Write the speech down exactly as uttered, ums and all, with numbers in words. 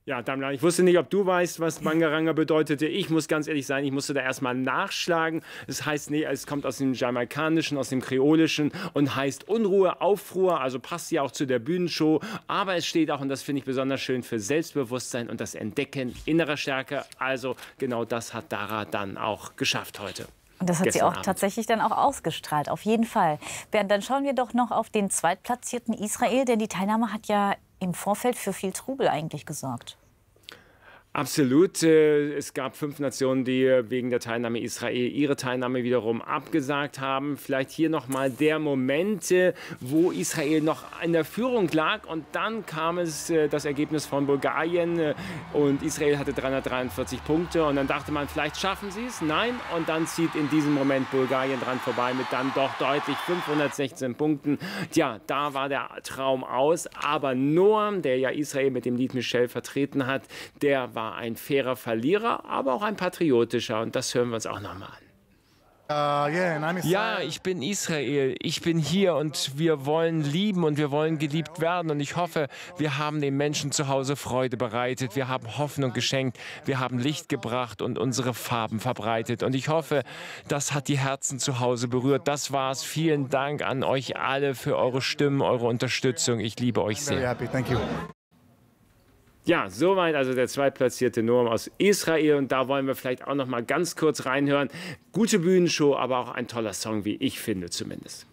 Ja, Damla, ich wusste nicht, ob du weißt, was Bangaranga bedeutete. Ich muss ganz ehrlich sein, ich musste da erstmal nachschlagen. Es heißt, nee, es kommt aus dem Jamaikanischen, aus dem Kreolischen und heißt Unruhe, Aufruhr, also passt ja auch zu der Bühnenshow. Aber es steht auch, und das finde ich besonders schön, für Selbstbewusstsein und das Entdecken innerer Stärke. Also genau das hat Dara dann auch geschafft heute. Und das hat sie auch Abend. tatsächlich dann auch ausgestrahlt, auf jeden Fall. Bernd, dann schauen wir doch noch auf den zweitplatzierten Israel, denn die Teilnahme hat ja im Vorfeld für viel Trubel eigentlich gesorgt. Absolut. Es gab fünf Nationen, die wegen der Teilnahme Israel ihre Teilnahme wiederum abgesagt haben. Vielleicht hier noch mal der Moment, wo Israel noch in der Führung lag. Und dann kam es das Ergebnis von Bulgarien. Und Israel hatte dreihundertdreiundvierzig Punkte. Und dann dachte man, vielleicht schaffen sie es. Nein. Und dann zieht in diesem Moment Bulgarien dran vorbei mit dann doch deutlich fünfhundertsechzehn Punkten. Tja, da war der Traum aus. Aber Noam, der ja Israel mit dem Lied Michelle vertreten hat, der war ein fairer Verlierer, aber auch ein patriotischer. Und das hören wir uns auch nochmal an. Ja, ich bin Israel. Ich bin hier und wir wollen lieben und wir wollen geliebt werden. Und ich hoffe, wir haben den Menschen zu Hause Freude bereitet. Wir haben Hoffnung geschenkt. Wir haben Licht gebracht und unsere Farben verbreitet. Und ich hoffe, das hat die Herzen zu Hause berührt. Das war's. Vielen Dank an euch alle für eure Stimmen, eure Unterstützung. Ich liebe euch sehr. Ja, soweit also der zweitplatzierte Noam aus Israel. Und da wollen wir vielleicht auch noch mal ganz kurz reinhören. Gute Bühnenshow, aber auch ein toller Song, wie ich finde zumindest.